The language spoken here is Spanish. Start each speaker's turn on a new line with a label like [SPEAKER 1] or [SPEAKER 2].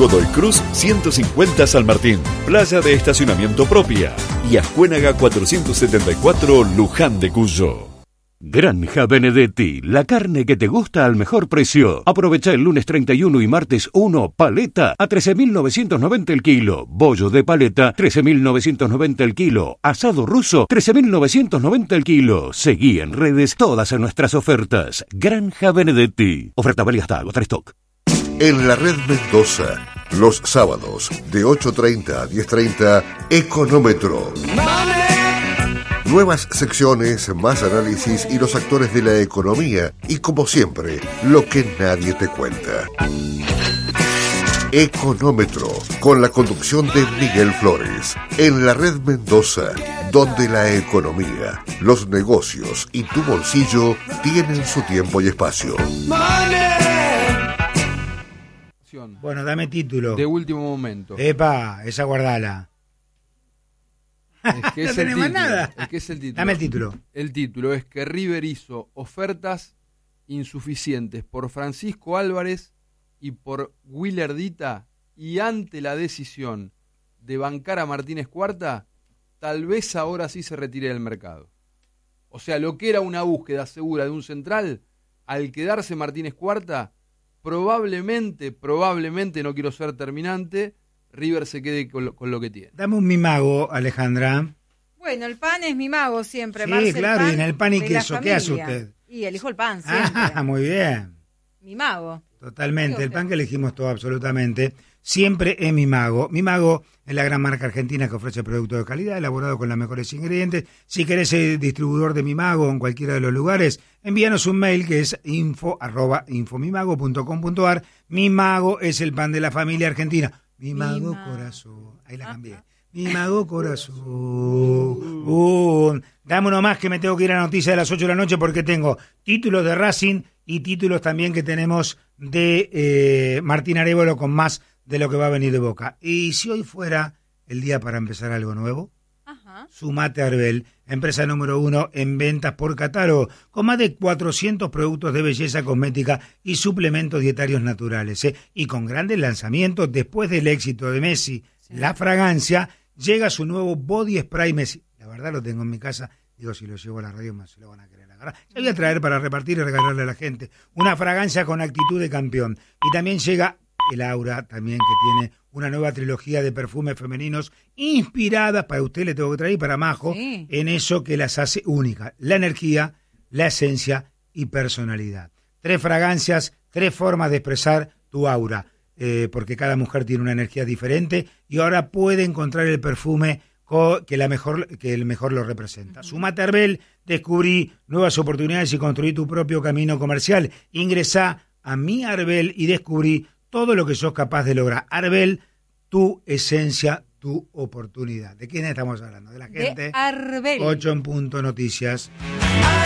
[SPEAKER 1] Godoy Cruz 150 San Martín, playa de estacionamiento propia, y Ascuénaga 474 Luján de Cuyo.
[SPEAKER 2] Granja Benedetti, la carne que te gusta al mejor precio. Aprovecha el lunes 31 y martes 1, paleta a 13.990 el kilo. Bollo de paleta, 13.990 el kilo. Asado ruso, 13.990 el kilo. Seguí en redes todas nuestras ofertas. Granja Benedetti. Oferta válida hasta agotar stock.
[SPEAKER 3] En la red Mendoza, los sábados de 8:30 a 10:30, Económetro. Nuevas secciones, más análisis y los actores de la economía y, como siempre, lo que nadie te cuenta. Económetro, con la conducción de Miguel Flores, en la red Mendoza, donde la economía, los negocios y tu bolsillo tienen su tiempo y espacio.
[SPEAKER 4] Bueno, dame título.
[SPEAKER 5] De último momento.
[SPEAKER 4] Epa, esa guardala.
[SPEAKER 5] Es que es
[SPEAKER 4] No
[SPEAKER 5] el
[SPEAKER 4] tenemos
[SPEAKER 5] título.
[SPEAKER 4] nada.
[SPEAKER 5] Es que es el título.
[SPEAKER 4] Dame el título.
[SPEAKER 5] El título es que River hizo ofertas insuficientes por Francisco Álvarez y por Willardita, y ante la decisión de bancar a Martínez Cuarta, tal vez ahora sí se retire del mercado. O sea, lo que era una búsqueda segura de un central, al quedarse Martínez Cuarta, probablemente, no quiero ser terminante, River se quede con lo que tiene.
[SPEAKER 4] Dame un mimago, Alejandra.
[SPEAKER 6] Bueno, el pan es mi mago siempre.
[SPEAKER 4] Sí,
[SPEAKER 6] Marcel,
[SPEAKER 4] claro,
[SPEAKER 6] pan
[SPEAKER 4] y en el pan y
[SPEAKER 6] de
[SPEAKER 4] queso,
[SPEAKER 6] la
[SPEAKER 4] ¿qué hace
[SPEAKER 6] familia.
[SPEAKER 4] usted?
[SPEAKER 6] Y elijo el pan siempre.
[SPEAKER 4] Ah, muy bien.
[SPEAKER 6] Mi mago.
[SPEAKER 4] Totalmente, el pan que elegimos todo absolutamente, siempre es Mi Mago. Mi Mago es la gran marca argentina que ofrece productos de calidad, elaborado con los mejores ingredientes. Si querés ser distribuidor de Mi Mago en cualquiera de los lugares, envíanos un mail que es info@infomimago.com.ar. Mi Mago es el pan de la familia argentina. Mi Mago corazón. Ahí la cambié. Mi Mago corazón. Dame uno más que me tengo que ir a la noticia de las 8 de la noche porque tengo títulos de Racing y títulos también que tenemos de Martín Arévalo con más de lo que va a venir de Boca. Y si hoy fuera el día para empezar algo nuevo, sumate a Arbel, empresa número 1 en ventas por catálogo, con más de 400 productos de belleza cosmética y suplementos dietarios naturales, y con grandes lanzamientos. Después del éxito de Messi, la fragancia, llega su nuevo Body Spray Messi. La verdad lo tengo en mi casa, digo, si lo llevo a la radio más se lo van a querer agarrar. Lo voy a traer para repartir y regalarle a la gente. Una fragancia con actitud de campeón. Y también llega el Aura, también, que tiene una nueva trilogía de perfumes femeninos inspiradas, para usted le tengo que traer, y para Majo, en eso que las hace únicas: la energía, la esencia y personalidad. 3 fragancias, 3 formas de expresar tu aura, porque cada mujer tiene una energía diferente y ahora puede encontrar el perfume que el mejor lo representa. Sumate a Arbel, descubrí nuevas oportunidades y construí tu propio camino comercial. Ingresá a Mi Arbel y descubrí todo lo que sos capaz de lograr. Arbel, tu esencia, tu oportunidad. ¿De quién estamos hablando? De la gente.
[SPEAKER 6] De Arbel.
[SPEAKER 4] 8 en punto, noticias.